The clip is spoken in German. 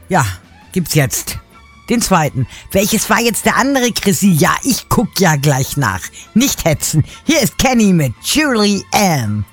Ja, gibt's jetzt. Den zweiten. Welches war jetzt der andere, Chrissy? Ja, ich guck ja gleich nach. Nicht hetzen. Hier ist Kenny mit Julie Ann.